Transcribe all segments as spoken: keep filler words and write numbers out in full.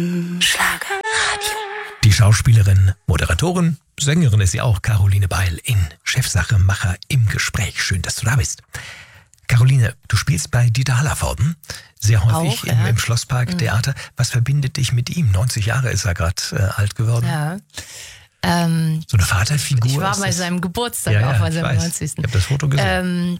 Schlagerradio. Die Schauspielerin, Moderatorin, Sängerin ist sie auch, Caroline Beil in Chefsache Macher im Gespräch. Schön, dass du da bist. Caroline, du spielst bei Dieter Hallervorden sehr häufig auch, im, ja. im Schlosspark Mhm. Theater. Was verbindet dich mit ihm? neunzig Jahre ist er gerade äh, alt geworden. Ja. Ähm, So eine Vaterfigur. ich war ist bei das? seinem Geburtstag, Ja, auch ja, bei ich seinem weiß. neunzigsten Ich habe das Foto gesehen. Ähm,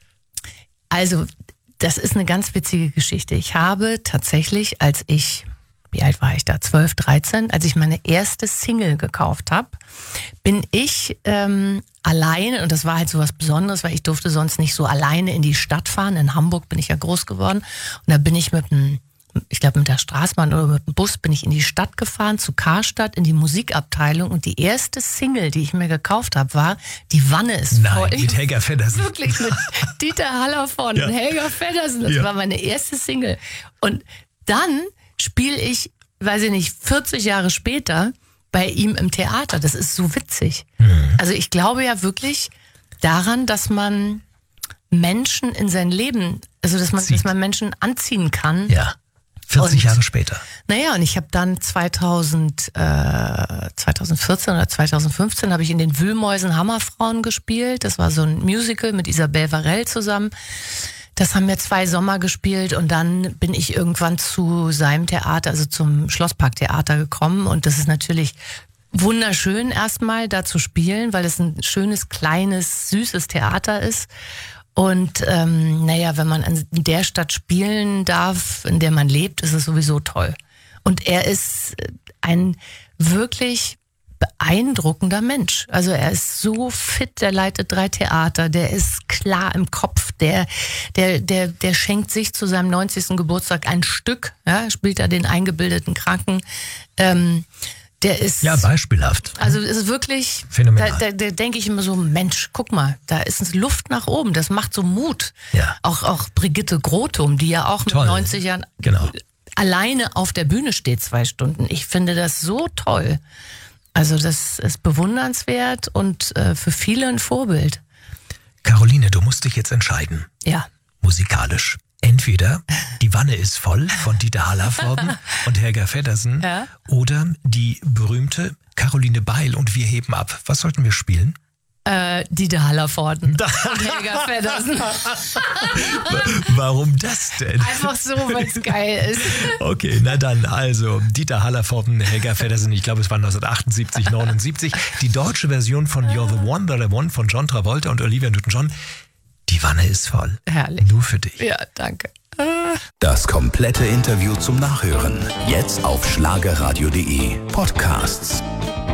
also, das ist eine ganz witzige Geschichte. Ich habe tatsächlich, als ich, wie alt war ich da, zwölf, dreizehn, als ich meine erste Single gekauft habe, bin ich ähm, alleine, und das war halt so was Besonderes, weil ich durfte sonst nicht so alleine in die Stadt fahren. In Hamburg bin ich ja groß geworden. Und da bin ich mit einem, ich glaube mit der Straßenbahn oder mit dem Bus, bin ich in die Stadt gefahren, zu Karstadt, in die Musikabteilung. Und die erste Single, die ich mir gekauft habe, war Die Wanne ist Nein, voll. mit Helga Feddersen. Wirklich, mit Dieter Hallervorden Ja. und Helga Feddersen. Das Ja. war meine erste Single. Und dann spiele ich, weiß ich nicht, vierzig Jahre später bei ihm im Theater. Das ist so witzig. Mhm. Also ich glaube ja wirklich daran, dass man Menschen in sein Leben, also dass man, Zieht. dass man Menschen anziehen kann. Ja, vierzig Und- Jahre später. Naja, und ich habe dann zweitausend, äh, zweitausendvierzehn oder zweitausendfünfzehn habe ich in den Wühlmäusen Hammerfrauen gespielt. Das war so ein Musical mit Isabelle Varell zusammen. Das haben wir zwei Sommer gespielt und dann bin ich irgendwann zu seinem Theater, also zum Schlossparktheater gekommen. Und das ist natürlich wunderschön erstmal da zu spielen, weil es ein schönes, kleines, süßes Theater ist. Und ähm, naja, wenn man in der Stadt spielen darf, in der man lebt, ist es sowieso toll. Und er ist ein wirklich beeindruckender Mensch. Also er ist so fit, der leitet drei Theater, der ist klar im Kopf, der, der, der, der schenkt sich zu seinem neunzigsten Geburtstag ein Stück, ja, spielt da den eingebildeten Kranken. Ähm, der ist... Ja, beispielhaft. Also es ist wirklich, Phänomenal. da, da, da denke ich immer so, Mensch, guck mal, da ist Luft nach oben, das macht so Mut. Ja. Auch, auch Brigitte Grotum, die ja auch mit Toll. neunzig Jahren Genau. alleine auf der Bühne steht, zwei Stunden. Ich finde das so toll. Also das ist bewundernswert und äh, für viele ein Vorbild. Caroline, du musst dich jetzt entscheiden. Ja. Musikalisch. Entweder Die Wanne ist voll von Dieter Hallervorden und Helga Feddersen Ja. oder die berühmte Caroline Beil und Wir heben ab. Was sollten wir spielen? Äh, Dieter Hallervorden und Helga Feddersen. Warum das denn? Einfach so, weil es geil ist. Okay, na dann, also Dieter Hallervorden, Helga Feddersen, ich glaube es war neunzehnhundertachtundsiebzig, neunundsiebzig. Die deutsche Version von You're the One That I Want von John Travolta und Olivia Newton-John. Die Wanne ist voll. Herrlich. Nur für dich. Ja, danke. Das komplette Interview zum Nachhören. Jetzt auf schlagerradio punkt de Podcasts.